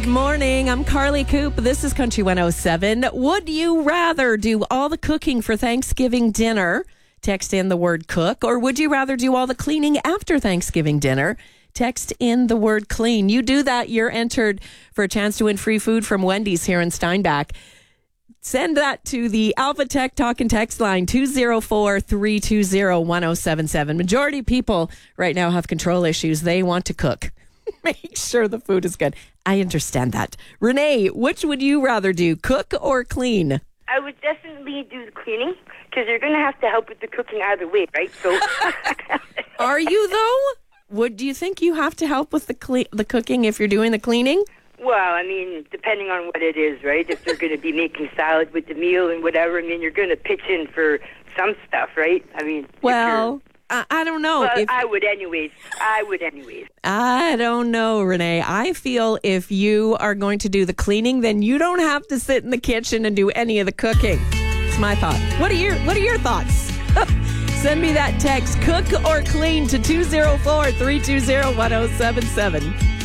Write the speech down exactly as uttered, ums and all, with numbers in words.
Good morning. I'm Carly Coop. This is Country one oh seven. Would you rather do all the cooking for Thanksgiving dinner? Text in the word cook. Or would you rather do all the cleaning after Thanksgiving dinner? Text in the word clean. You do that, you're entered for a chance to win free food from Wendy's here in Steinbach. Send that to the Alpha Tech Talk and Text line two oh four, three two oh, one oh seven seven. Majority of people right now have control issues. They want to cook. Make sure the food is good. I understand that. Renee, which would you rather do, cook or clean? I would definitely do the cleaning because you're going to have to help with the cooking either way, right? So, Are you though? Would do you think you have to help with the cle- the cooking if you're doing the cleaning? well, I mean, depending on what it is, right? If they're going to be making salad with the meal and whatever, I mean, you're going to pitch in for some stuff, right? I mean, if Well, I, I don't know. you're- well, if, I would anyways. I would anyways. I don't know, Renee. I feel if you are going to do the cleaning, then you don't have to sit in the kitchen and do any of the cooking. It's my thought. What are your What are your thoughts? Send me that text, cook or clean, to two oh four, three two oh, one oh seven seven.